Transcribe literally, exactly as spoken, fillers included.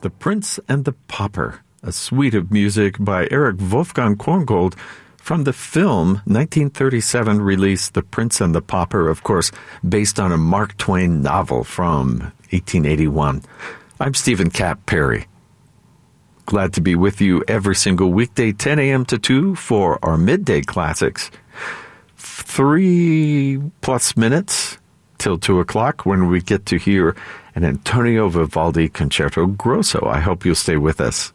The Prince and the Pauper, a suite of music by Erich Wolfgang Korngold from the film nineteen thirty-seven release The Prince and the Pauper, of course, based on a Mark Twain novel from eighteen eighty-one. I'm Stephen Cap Perry. Glad to be with you every single weekday, ten a.m. to two for our midday classics. Three plus minutes till two o'clock when we get to hear an Antonio Vivaldi Concerto Grosso. I hope you'll stay with us.